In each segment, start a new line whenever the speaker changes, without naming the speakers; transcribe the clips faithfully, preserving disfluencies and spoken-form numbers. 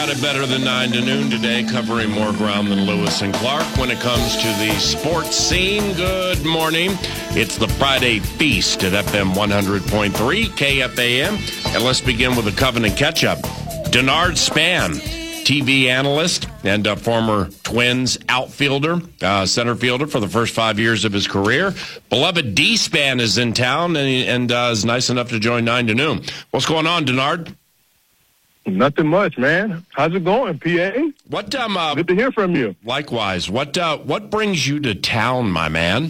got it better than nine to noon today, covering more ground than Lewis and Clark when it comes to the sports scene. Good morning. It's the Friday Feast at F M one hundred point three K F A M. And let's begin with a Covenant catch-up. Denard Span, T V analyst and a former Twins outfielder, uh, center fielder for the first five years of his career. Beloved D-Span is in town and, and uh, is nice enough to join nine to noon. What's going on, Denard?
Nothing much, man. How's it going, P A?
What? Um, uh,
Good to hear from you.
Likewise. What? Uh, what brings you to town, my man?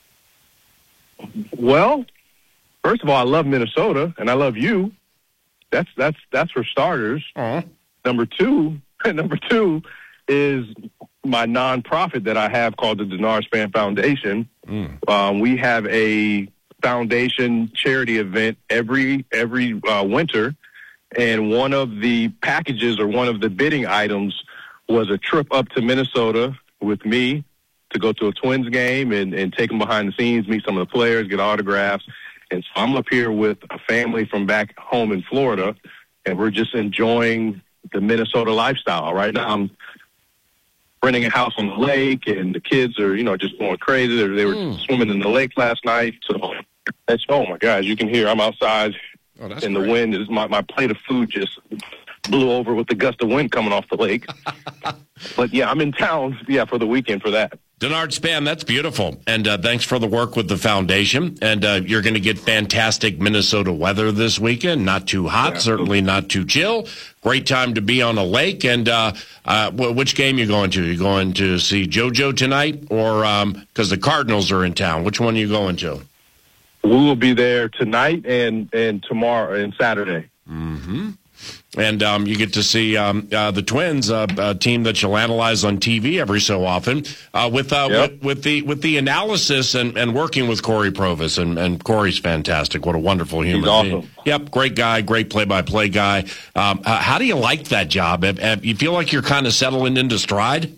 Well, first of all, I love Minnesota, and I love you. That's that's that's for starters.
Uh-huh.
Number two, number two is my nonprofit that I have called the Denard Span Foundation. Mm. Um, we have a foundation charity event every every uh, winter. And one of the packages or one of the bidding items was a trip up to Minnesota with me to go to a Twins game and, and take them behind the scenes, meet some of the players, get autographs. And so I'm up here with a family from back home in Florida, and we're just enjoying the Minnesota lifestyle. Right now I'm renting a house on the lake, and the kids are, you know, just going crazy. They, they were mm. swimming in the lake last night. So that's, oh, my gosh, you can hear I'm outside. Oh, and the
great.
wind is my, my plate of food just blew over with the gust of wind coming off the lake. But, yeah, I'm in town, yeah, for the weekend for that.
Denard Span, that's beautiful. And uh, thanks for the work with the foundation. And uh, you're going to get fantastic Minnesota weather this weekend. Not too hot, yeah. Certainly not too chill. Great time to be on a lake. And uh, uh, which game you going to? You going to see JoJo tonight? Or because um, the Cardinals are in town. Which one are you going to?
We will be there tonight and, and tomorrow and Saturday.
Mm-hmm. And um, you get to see um, uh, the Twins, uh, a team that you'll analyze on T V every so often, uh, with, uh, yep. with with the with the analysis and, and working with Corey Provis. And, and Corey's fantastic. What a wonderful human
He's awesome.
being. Yep, great guy, great play-by-play guy. Um, uh, how do you like that job? Have, have you feel like you're kind of settling into stride?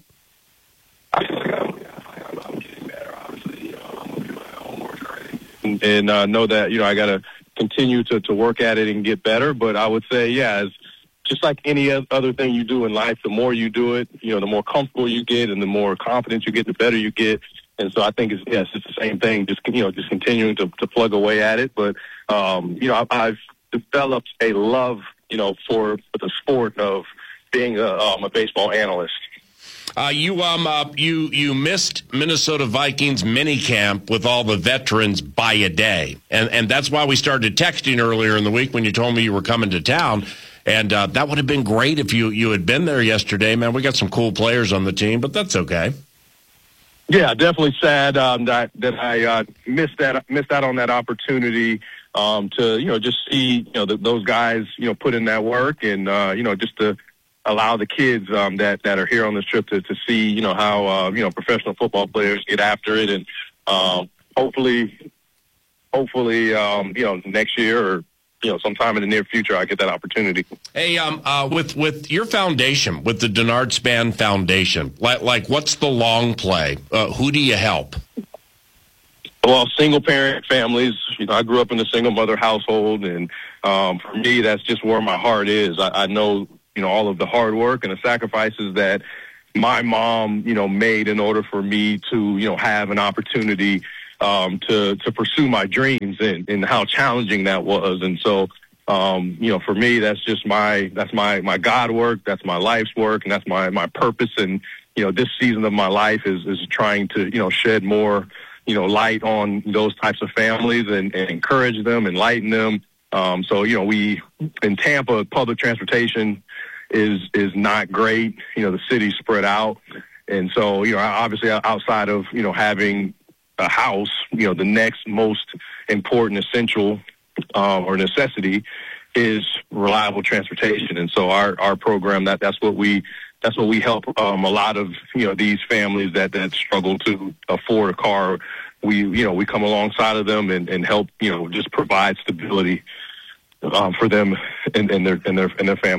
I feel like I'm, I'm getting better, obviously. You know, I'm going to do my homework already. And, and uh, know that, you know, I got to continue to, to work at it and get better. But I would say, yeah, as just like any other thing you do in life, the more you do it, you know, the more comfortable you get and the more confidence you get, the better you get. And so I think, it's, yes, it's the same thing, just, you know, just continuing to, to plug away at it. But, um, you know, I, I've developed a love, you know, for, for the sport of being a, um, a baseball analyst.
Uh, you um uh, you you missed Minnesota Vikings minicamp with all the veterans by a day, and and that's why we started texting earlier in the week when you told me you were coming to town, and uh, that would have been great if you you had been there yesterday, man. We got some cool players on the team, but that's okay.
Yeah, definitely sad um, that that I uh, missed that missed out on that opportunity um, to you know just see you know the, those guys you know put in that work and uh, you know just to allow the kids um, that, that are here on this trip to, to see, you know, how, uh, you know, professional football players get after it. And um, hopefully, hopefully, um, you know, next year or, you know, sometime in the near future, I get that opportunity.
Hey, um, uh, with, with your foundation, with the Denard Span Foundation, like, like what's the long play? Uh, who do you help?
Well, single-parent families. You know, I grew up in a single-mother household, and um, for me, that's just where my heart is. I, I know, you know, all of the hard work and the sacrifices that my mom, you know, made in order for me to, you know, have an opportunity um, to to pursue my dreams and, and how challenging that was. And so, um, you know, for me, that's just my that's my my God work. That's my life's work, and that's my my purpose. And you know, this season of my life is is trying to, you know, shed more, you know, light on those types of families and, and encourage them, enlighten them. Um, so, you know, we in Tampa, public transportation is is not great. You know, the city's spread out. And so, you know, obviously outside of, you know, having a house, you know, the next most important essential uh, or necessity is reliable transportation. And so our, our program, that that's what we that's what we help um, a lot of, you know, these families that, that struggle to afford a car. We, you know, we come alongside of them and, and help, you know, just provide stability Um, for them and, and their and their and their families.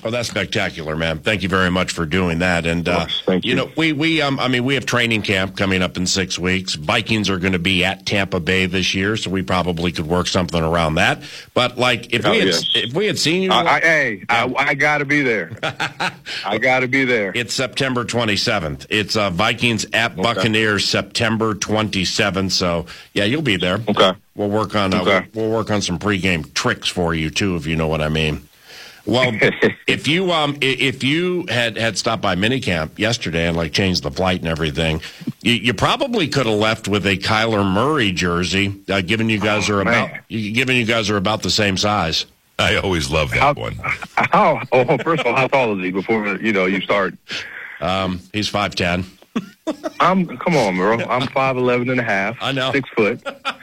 Oh, that's spectacular, man. Thank you very much for doing that. And, uh,
Thank you.
you know, we, we, um, I mean, we have training camp coming up in six weeks. Vikings are going to be at Tampa Bay this year, so we probably could work something around that. But, like, if
Oh,
we had,
yes.
if we had seen you.
I, I, hey, I, I got to be there. I got to be there.
It's September twenty-seventh. It's uh, Vikings at
Okay.
Buccaneers September twenty-seventh. So, yeah, you'll be there.
Okay.
We'll work on uh,
Okay.
we'll, we'll work on some pregame tricks for you, too, if you know what I mean. Well, if you um i- if you had, had stopped by minicamp yesterday and like changed the flight and everything, you, you probably could have left with a Kyler Murray jersey, uh, given you guys
Oh,
are about
man.
you- given you guys are about the same size.
I always love that
How,
one.
how, oh, first of all, how tall is he before, you know, you start?
Um, he's five ten.
I'm, come on, bro. I'm five eleven and a half.
I know.
Six foot.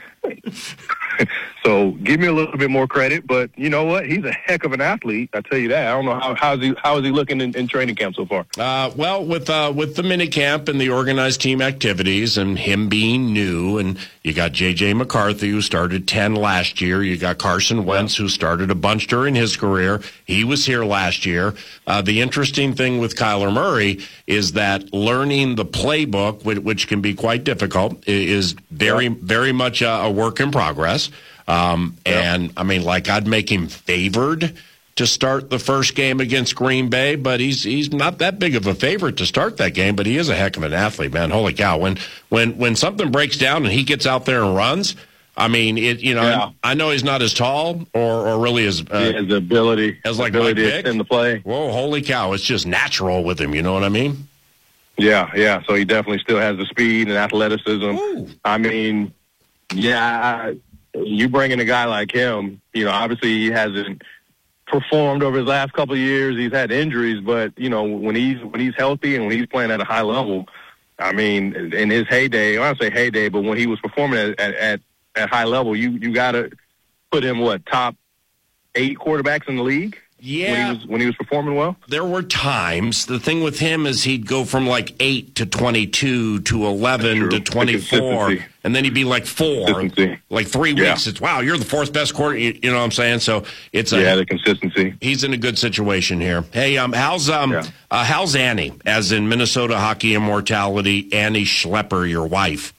So give me a little bit more credit, but you know what? He's a heck of an athlete. I tell you that. I don't know how how's he how is he looking in, in training camp so far.
Uh, well, with uh, with the minicamp and the organized team activities and him being new, and you got J J McCarthy, who started ten last year. You got Carson Wentz, who started a bunch during his career. He was here last year. Uh, the interesting thing with Kyler Murray is that learning the playbook, which, which can be quite difficult, i- is very,
Yeah.
very much a, a work in progress. Um,
Yeah.
and, I mean, like, I'd make him favored to start the first game against Green Bay, but he's he's not that big of a favorite to start that game, but he is a heck of an athlete, man. Holy cow. When when when something breaks down and he gets out there and runs, I mean, it you know,
Yeah.
I know he's not as tall or, or really as uh,
He has the ability,
as like
ability
Mike
to
Vick.
extend the play.
Whoa, holy cow, it's just natural with him, you know what I mean?
Yeah, yeah. So he definitely still has the speed and athleticism.
Ooh.
I mean, yeah, I, you bring in a guy like him, you know, obviously he hasn't performed over his last couple of years. He's had injuries, but you know, when he's when he's healthy and when he's playing at a high level, I mean, in his heyday, I don't say heyday, but when he was performing at at, at, at high level, you you got to put him what top eight quarterbacks in the league.
Yeah.
When he was when he was performing well.
There were times. The thing with him is he'd go from like eight to twenty-two to eleven
True.
to
The
twenty-four,
consistency.
and then he'd be like four,
Consistency.
like three
Yeah.
weeks. It's wow, you're the fourth best quarter. You, you know what I'm saying? So it's a,
Yeah, the consistency.
he's in a good situation here. Hey, um, how's um,
Yeah.
uh, how's Annie, as in Minnesota Hockey Immortality? Annie Schlepper, your wife.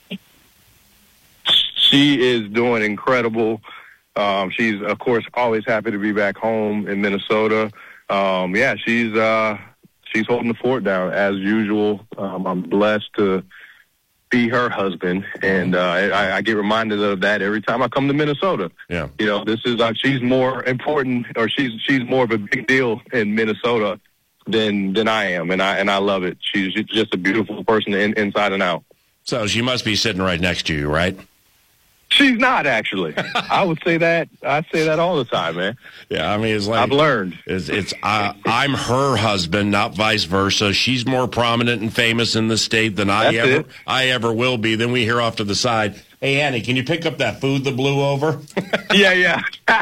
She is doing incredible. Um, she's, of course, always happy to be back home in Minnesota. Um, yeah, she's uh, she's holding the fort down as usual. Um, I'm blessed to be her husband, and uh, I, I get reminded of that every time I come to Minnesota.
Yeah.
You know, this is uh, she's more important, or she's she's more of a big deal in Minnesota than than I am, and I and I love it. She's just a beautiful person in, inside and out.
So she must be sitting right next to you, right?
She's not actually. I would say that. I say that all the time, man.
Yeah, I mean, it's like
I've learned.
It's, it's uh, I'm her husband, not vice versa. She's more prominent and famous in the state than I
That's
ever
it.
I ever will be. Then we hear off to the side, "Hey, Annie, can you pick up that food that blew over?"
Yeah, yeah.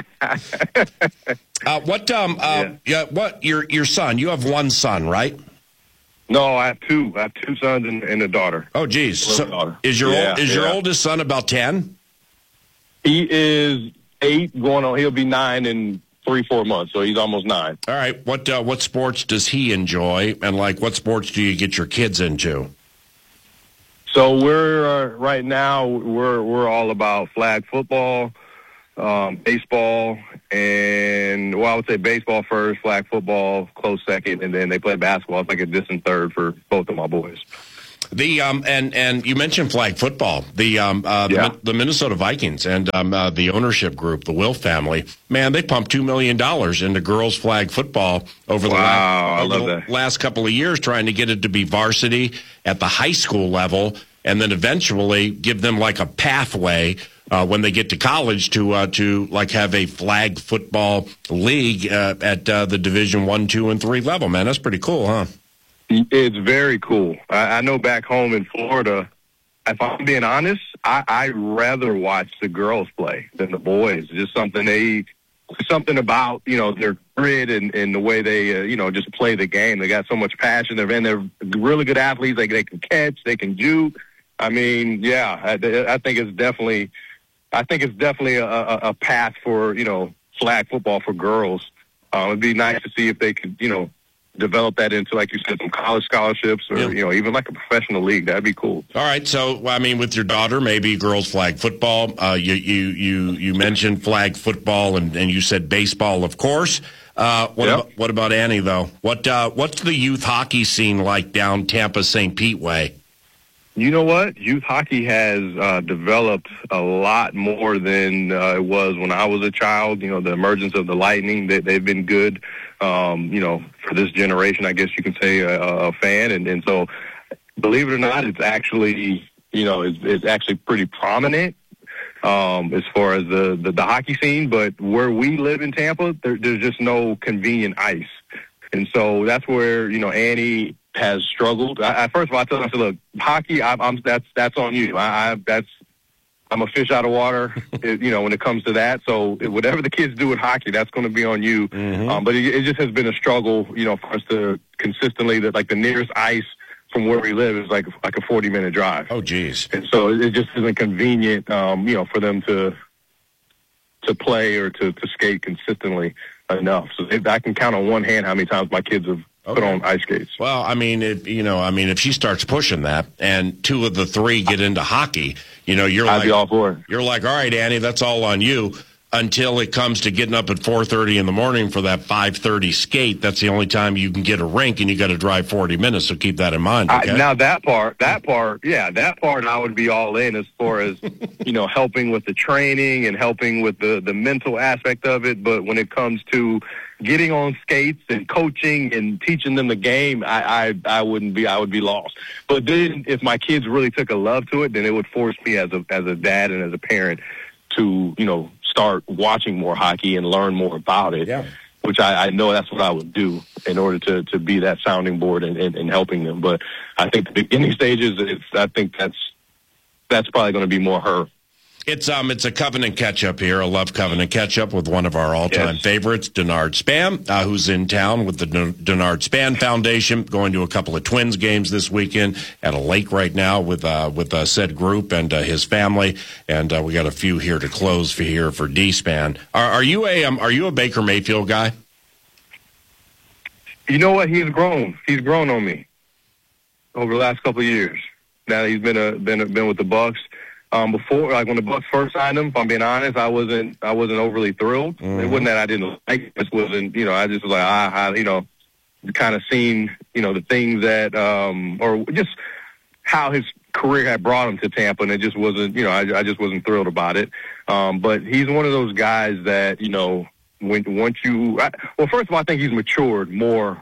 uh, what um uh, yeah. what your your son? You have one son, right?
No, I have two. I have two sons and, and a daughter.
Oh, geez.
Little
So
daughter.
is your
Yeah,
old, is your
yeah.
oldest son about ten?
He is eight, going on. He'll be nine in three, four months. So he's almost nine.
All right. What uh, what sports does he enjoy, and like what sports do you get your kids into?
So we're uh, right now we're we're all about flag football, um, baseball, and well, I would say baseball first, flag football close second, and then they play basketball. It's like a distant third for both of my boys.
The um and and you mentioned flag football. The um uh,
Yeah.
the, the Minnesota Vikings and um uh, the ownership group, the Wilf family, man, they pumped two million dollars into girls flag football over the,
Wow,
la-
I
over
love
the
that.
last couple of years, trying to get it to be varsity at the high school level, and then eventually give them like a pathway uh, when they get to college to uh, to like have a flag football league uh, at uh, the Division One, Two, and Three level. Man, that's pretty cool, huh?
It's very cool. I, I know back home in Florida, if I'm being honest, I, I'd rather watch the girls play than the boys. Just something they, something about, you know, their grit and, and the way they, uh, you know, just play the game. They got so much passion. They're, and they're really good athletes. They, they can catch, they can juke. I mean, yeah, I, I think it's definitely, I think it's definitely a, a, a path for, you know, flag football for girls. Um, it'd be nice to see if they could, you know, develop that into, like you said, some college scholarships or,
yeah.
you know, even like a professional league. That'd be cool.
All right. So, I mean, with your daughter, maybe girls flag football. Uh, you, you, you, you mentioned flag football and, and you said baseball, of course. Uh, what,
yep.
about, what about Annie, though? What, uh, what's the youth hockey scene like down Tampa Saint Pete way?
You know what? Youth hockey has uh, developed a lot more than uh, it was when I was a child. You know, the emergence of the Lightning, they, they've been good, um, you know, for this generation, I guess you can say, a, a fan. And, and so, believe it or not, it's actually, you know, it's, it's actually pretty prominent um, as far as the, the, the hockey scene. But where we live in Tampa, there, there's just no convenient ice. And so that's where, you know, Annie has struggled. I, I first of all, I told her, I said, look, hockey, I, I'm that's that's on you. I, I that's I'm a fish out of water, it, you know, when it comes to that. So whatever the kids do with hockey, that's going to be on you. Mm-hmm. Um, but it, it just has been a struggle, you know, for us to consistently that like the nearest ice from where we live is like like a forty minute drive.
Oh, geez.
And so it just isn't convenient, um, you know, for them to to play or to, to skate consistently enough. So it, I can count on one hand how many times my kids have
Okay.
put on ice skates.
Well, I mean, if, you know, I mean, if she starts pushing that, and two of the three get into hockey, you know, you're
I'd
like,
be all for it.
You're like, all right, Annie, that's all on you. Until it comes to getting up at four thirty in the morning for that five thirty skate, that's the only time you can get a rink, and you got to drive forty minutes. So keep that in mind. Okay?
I, now that part, that part, yeah, that part, I would be all in as far as you know, helping with the training and helping with the the mental aspect of it. But when it comes to getting on skates and coaching and teaching them the game, I, I I wouldn't be I would be lost. But then if my kids really took a love to it, then it would force me as a as a dad and as a parent to, you know, start watching more hockey and learn more about it.
Yeah.
Which I, I know that's what I would do in order to, to be that sounding board and, and, and helping them. But I think the beginning stages, it's, I think that's that's probably going to be more her.
It's um, it's a Covenant catch-up here, a Love Covenant catch-up with one of our all-time
yes.
favorites, Denard Span, uh, who's in town with the Denard Span Foundation, going to a couple of Twins games this weekend at a lake right now with uh, with uh, said group and uh, his family, and uh, we got a few here to close for here for D-Span. Are, are you a um, are you a Baker Mayfield guy?
You know what? He's grown. He's grown on me over the last couple of years. Now that he's been a, been a, been with the Bucs. Um, before, like when the Bucs first signed him, if I'm being honest, I wasn't I wasn't overly thrilled. Mm-hmm. It wasn't that I didn't like it. It just wasn't, you know, I just was like, I, I you know, kind of seen, you know, the things that, um, or just how his career had brought him to Tampa, and it just wasn't, you know, I, I just wasn't thrilled about it. Um, but he's one of those guys that, you know, when once you, I, well, first of all, I think he's matured more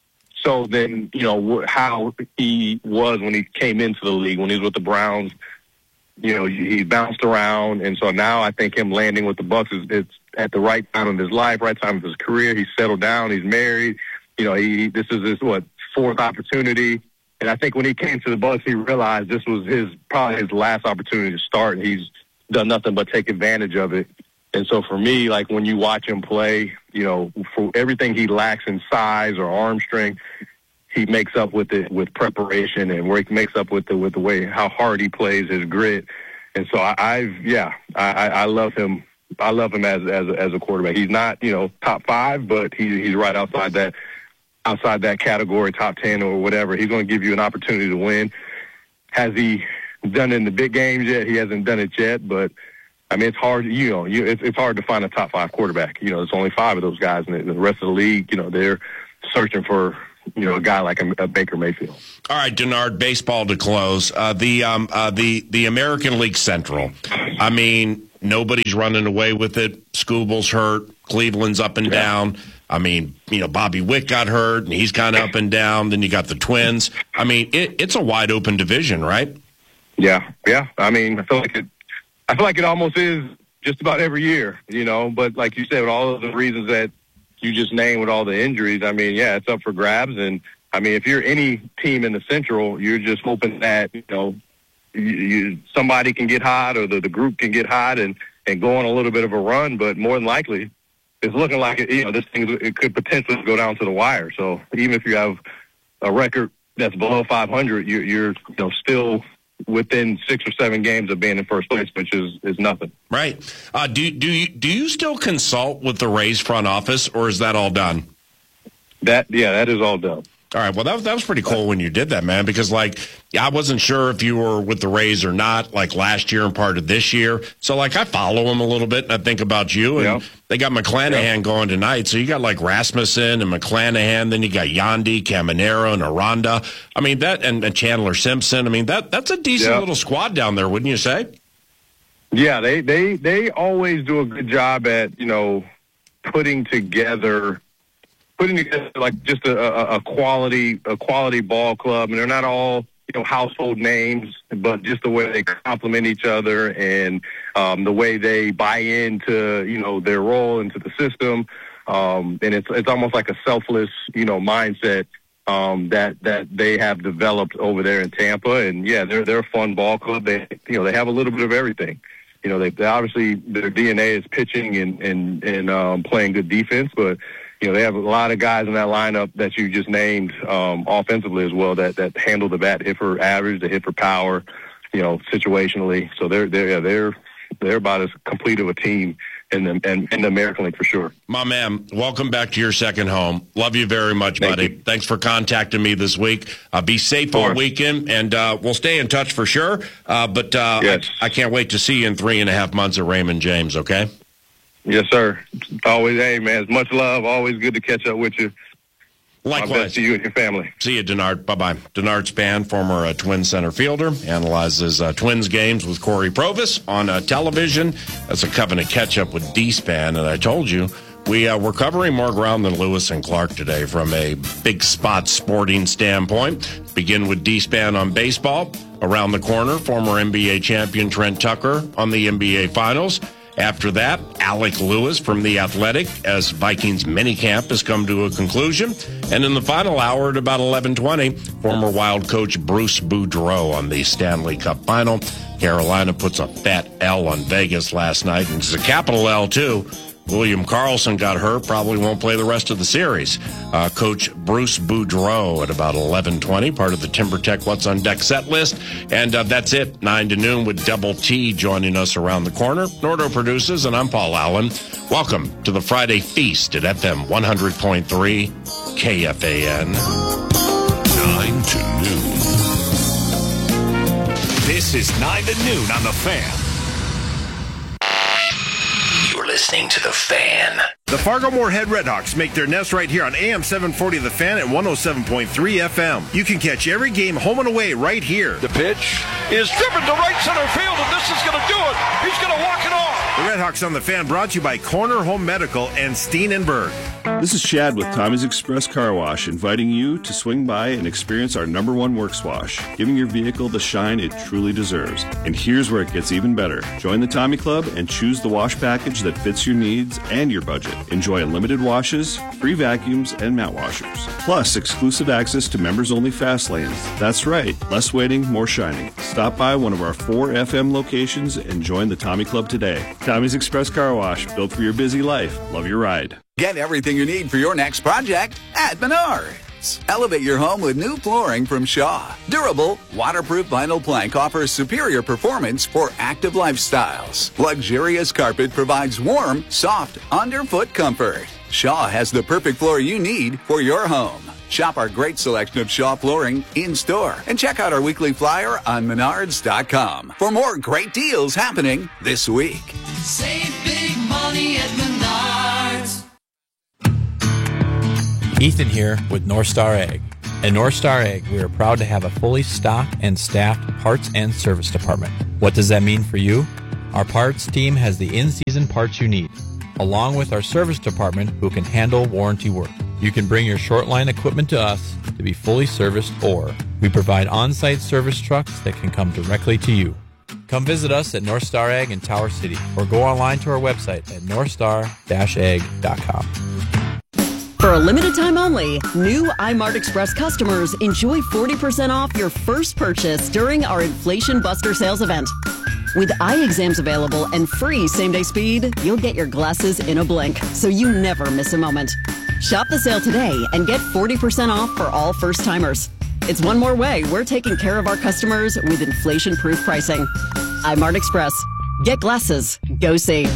so than, you know, how he was when he came into the league, when he was with the Browns. You know, he bounced around, and so now I think him landing with the Bucs is it's at the right time of his life, right time of his career. He's settled down. He's married. You know, he this is his what fourth opportunity, and I think when he came to the Bucs, he realized this was his probably his last opportunity to start, and he's done nothing but take advantage of it. And so for me, like when you watch him play, you know, for everything he lacks in size or arm strength, he makes up with it with preparation, and where he makes up with the with the way how hard he plays, his grit. And so I, I've yeah, I, I love him. I love him as as as a quarterback. He's not, you know, top five, but he, he's right outside that outside that category, top ten or whatever. He's going to give you an opportunity to win. Has he done it in the big games yet? He hasn't done it yet, but I mean, it's hard. You know, you, it's it's hard to find a top five quarterback. You know, there's only five of those guys, and the rest of the league, you know, they're searching for, you know, a guy like a, a Baker Mayfield.
All right, Denard, baseball to close. Uh, the um, uh, the the American League Central. I mean, nobody's running away with it. Skubal's hurt. Cleveland's up and yeah. down. I mean, you know, Bobby Witt got hurt, and he's kind of up and down. Then you got the Twins. I mean, it, it's a wide open division, right?
Yeah, yeah. I mean, I feel like it. I feel like it almost is just about every year, you know. But like you said, with all of the reasons that you just named with all the injuries, I mean, yeah, it's up for grabs. And, I mean, if you're any team in the Central, you're just hoping that, you know, you, you, somebody can get hot or the, the group can get hot and, and go on a little bit of a run. But more than likely, it's looking like, it, you know, this thing it could potentially go down to the wire. So even if you have a record that's below five hundred, you're, you're you know, still within six or seven games of being in first place, which is, is nothing.
Right. Uh, do, do, you, do you still consult with the Rays front office, or is that all done?
That Yeah, that is all done.
All right, well, that was, that was pretty cool when you did that, man, because, like, I wasn't sure if you were with the Rays or not, like, last year and part of this year. So, like, I follow them a little bit, and I think about you, and yeah. They got McClanahan yeah. going tonight. So you got, like, Rasmussen and McClanahan, then you got Yandy, Caminero, and Aranda. I mean, that, and, and Chandler Simpson. I mean, that that's a decent yeah. little squad down there, wouldn't you say?
Yeah, they, they, they always do a good job at, you know, putting together – putting together like just a, a quality a quality ball club, and they're not all you know household names, but just the way they complement each other and um, the way they buy into you know their role into the system, um, and it's it's almost like a selfless you know mindset um, that that they have developed over there in Tampa. And yeah, they're they're a fun ball club. They you know they have a little bit of everything. You know they, they obviously their D N A is pitching and and and um, playing good defense, but you know, they have a lot of guys in that lineup that you just named um, offensively as well that, that handle the bat, hit for average, they hit for power, you know, situationally. So they're they're yeah, they're they're about as complete of a team in the in, in the American League for sure.
My man, welcome back to your second home. Love you very much,
Thank
buddy.
You.
Thanks for contacting me this week. Uh, be safe all weekend, and uh, we'll stay in touch for sure. Uh, but uh,
yes.
I, I can't wait to see you in three and a half months at Raymond James. Okay.
Yes, sir. Always, hey, man, it's much love. Always good to catch up with you.
Likewise.
My best to you and your family.
See you, Denard. Bye-bye. Denard Span, former uh, Twins center fielder, analyzes uh, Twins games with Corey Provis on uh, television. That's a Covenant catch-up with D-Span, and I told you, we, uh, we're covering more ground than Lewis and Clark today from a big spot sporting standpoint. Begin with D-Span on baseball. Around the corner, former N B A champion Trent Tucker on the N B A Finals. After that, Alec Lewis from The Athletic as Vikings minicamp has come to a conclusion. And in the final hour at about eleven twenty, former Wild coach Bruce Boudreau on the Stanley Cup final. Carolina puts a fat L on Vegas last night, and it's a capital L too. William Karlsson got hurt, probably won't play the rest of the series. Uh, Coach Bruce Boudreau at about eleven twenty, part of the TimberTech What's on Deck set list. And uh, that's it, nine to noon with Double T joining us around the corner. Nordo produces, and I'm Paul Allen. Welcome to the Friday Feast at F M one hundred point three K F A N.
nine to noon. This is nine to noon on The Fan. Listening to The Fan.
The Fargo-Moorhead Redhawks make their nest right here on A M seven forty The Fan and one oh seven point three F M. You can catch every game home and away right here.
The pitch is driven to right center field, and this is going to do it. He's going to walk it off.
The Redhawks on The Fan brought to you by Corner Home Medical and Steenenberg.
This is Chad with Tommy's Express Car Wash, inviting you to swing by and experience our number one works wash, giving your vehicle the shine it truly deserves. And here's where it gets even better. Join the Tommy Club and choose the wash package that fits your needs and your budget. Enjoy unlimited washes, free vacuums, and mat washers. Plus, exclusive access to members-only fast lanes. That's right, less waiting, more shining. Stop by one of our four F M locations and join the Tommy Club today. Tommy's Express Car Wash, built for your busy life. Love your ride.
Get everything you need for your next project at Menards. Elevate your home with new flooring from Shaw. Durable, waterproof vinyl plank offers superior performance for active lifestyles. Luxurious carpet provides warm, soft, underfoot comfort. Shaw has the perfect floor you need for your home. Shop our great selection of Shaw flooring in-store and check out our weekly flyer on menards dot com for more great deals happening this week.
Save big money at Menards.
Ethan here with North Star Ag. At North Star Ag, we are proud to have a fully stocked and staffed parts and service department. What does that mean for you? Our parts team has the in-season parts you need, along with our service department who can handle warranty work. You can bring your short line equipment to us to be fully serviced, or we provide on-site service trucks that can come directly to you. Come visit us at North Star Ag in Tower City, or go online to our website at north star dash ag dot com.
For a limited time only, new iMart Express customers enjoy forty percent off your first purchase during our Inflation Buster sales event. With eye exams available and free same-day speed, you'll get your glasses in a blink, so you never miss a moment. Shop the sale today and get forty percent off for all first-timers. It's one more way we're taking care of our customers with inflation-proof pricing. iMart Express. Get glasses. Go see.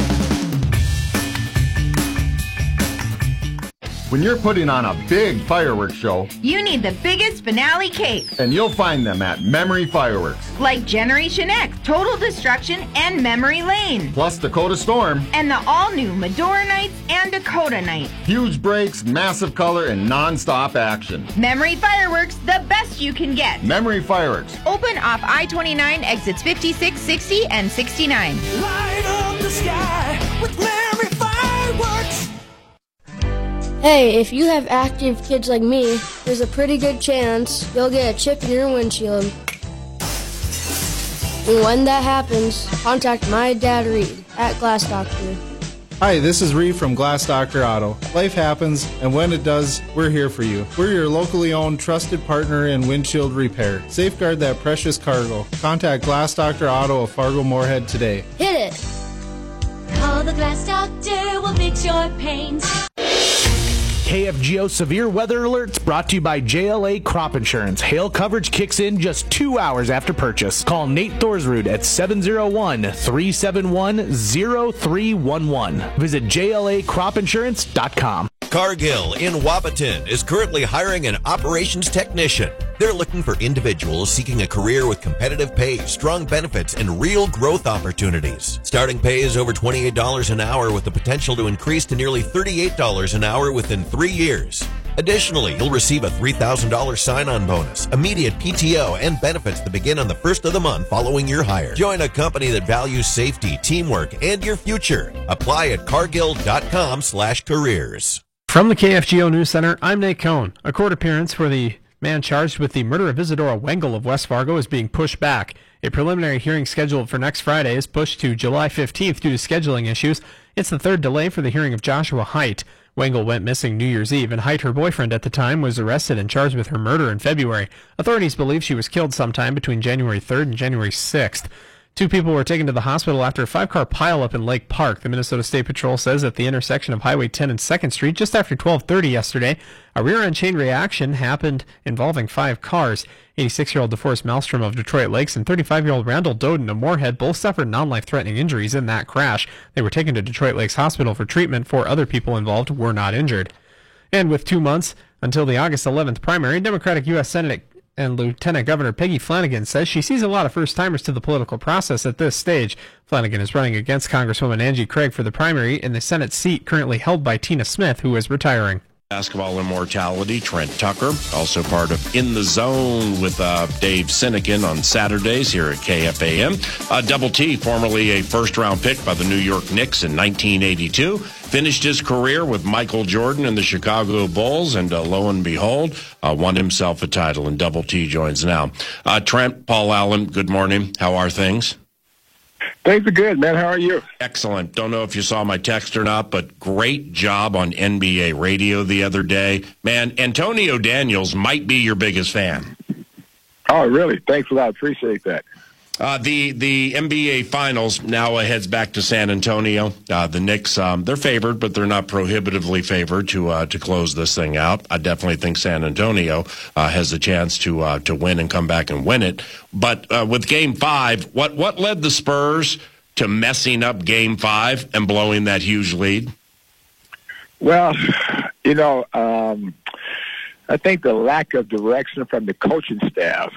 When you're putting on a big fireworks show,
you need the biggest finale cake.
And you'll find them at Memory Fireworks.
Like Generation X, Total Destruction, and Memory Lane.
Plus Dakota Storm.
And the all-new Medora Nights and Dakota Nights.
Huge breaks, massive color, and non-stop action.
Memory Fireworks, the best you can get.
Memory Fireworks.
Open off I twenty-nine, exits fifty-six, sixty, and sixty-nine.
Light up the sky with Memory Fireworks.
Hey, if you have active kids like me, there's a pretty good chance you'll get a chip in your windshield. And when that happens, contact my dad Reed at Glass Doctor.
Hi, this is Reed from Glass Doctor Auto. Life happens, and when it does, we're here for you. We're your locally owned, trusted partner in windshield repair. Safeguard that precious cargo. Contact Glass Doctor Auto of Fargo Moorhead today.
Hit it!
Call the Glass Doctor, we'll fix your pains.
K F G O Severe Weather Alerts brought to you by J L A Crop Insurance. Hail coverage kicks in just two hours after purchase. Call Nate Thorsrud at seven oh one, three seven one, oh three one one. Visit J L A crop insurance dot com.
Cargill in Wapaton is currently hiring an operations technician. They're looking for individuals seeking a career with competitive pay, strong benefits, and real growth opportunities. Starting pay is over twenty-eight dollars an hour with the potential to increase to nearly thirty-eight dollars an hour within three years. Additionally, you'll receive a three thousand dollars sign-on bonus, immediate P T O, and benefits that begin on the first of the month following your hire. Join a company that values safety, teamwork, and your future. Apply at cargill.com slash careers.
From the K F G O News Center, I'm Nate Cohn. A court appearance for the man charged with the murder of Isadora Wengel of West Fargo is being pushed back. A preliminary hearing scheduled for next Friday is pushed to July fifteenth due to scheduling issues. It's the third delay for the hearing of Joshua Haidt. Wengel went missing New Year's Eve, and Haidt, her boyfriend at the time, was arrested and charged with her murder in February. Authorities believe she was killed sometime between January third and January sixth. Two people were taken to the hospital after a five-car pileup in Lake Park. The Minnesota State Patrol says at the intersection of Highway ten and second Street, just after twelve thirty yesterday, a rear-end chain reaction happened involving five cars. eighty-six-year-old DeForest Maelstrom of Detroit Lakes and thirty-five-year-old Randall Doden of Moorhead both suffered non-life-threatening injuries in that crash. They were taken to Detroit Lakes Hospital for treatment. Four other people involved were not injured. And with two months until the August eleventh primary, Democratic U S Senate and Lieutenant Governor Peggy Flanagan says she sees a lot of first-timers to the political process at this stage. Flanagan is running against Congresswoman Angie Craig for the primary in the Senate seat currently held by Tina Smith, who is retiring.
Basketball immortality, Trent Tucker, also part of In the Zone with uh, Dave Sinekin on Saturdays here at K F A M. Uh, Double T, formerly a first-round pick by the New York Knicks in nineteen eighty-two, finished his career with Michael Jordan and the Chicago Bulls, and uh, lo and behold, uh, won himself a title, and Double T joins now. Uh, Trent, Paul Allen, good morning. How are things?
Things are good, man. How are you?
Excellent. Don't know if you saw my text or not, but great job on N B A radio the other day. Man, Antonio Daniels might be your biggest fan.
Oh, really? Thanks a lot. Appreciate that.
Uh, the the N B A Finals now uh, heads back to San Antonio. Uh, the Knicks, um, they're favored, but they're not prohibitively favored to uh, to close this thing out. I definitely think San Antonio uh, has a chance to uh, to win and come back and win it. But uh, with Game Five, what what led the Spurs to messing up Game Five and blowing that huge lead?
Well, you know, um, I think the lack of direction from the coaching staff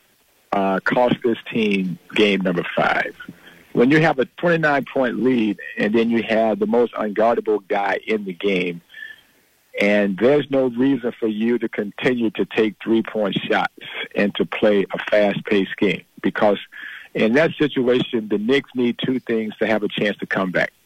Uh, cost this team game number five. When you have a twenty-nine point lead and then you have the most unguardable guy in the game, and there's no reason for you to continue to take three-point shots and to play a fast-paced game, because in that situation, the Knicks need two things to have a chance to come back.